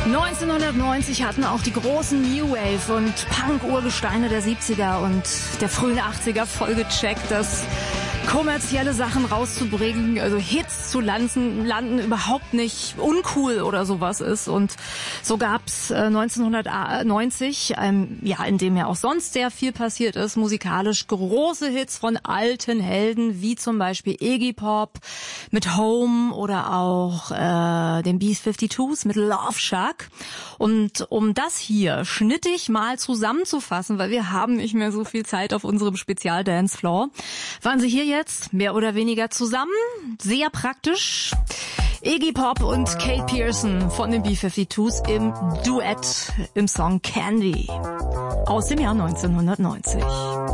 1990 hatten auch die großen New Wave und Punk-Urgesteine der 70er und der frühen 80er vollgecheckt, dass kommerzielle Sachen rauszubringen, also Hits zu landen überhaupt nicht uncool oder sowas ist. Und so gab's 1990, in dem ja auch sonst sehr viel passiert ist, musikalisch große Hits von alten Helden, wie zum Beispiel Iggy Pop mit Home oder auch den B-52s mit Love Shack. Und um das hier schnittig mal zusammenzufassen, weil wir haben nicht mehr so viel Zeit auf unserem Spezial-Dance-Floor, waren sie hier jetzt mehr oder weniger zusammen, sehr praktisch. Iggy Pop und Kate Pearson von den B-52s im Duett im Song Candy aus dem Jahr 1990.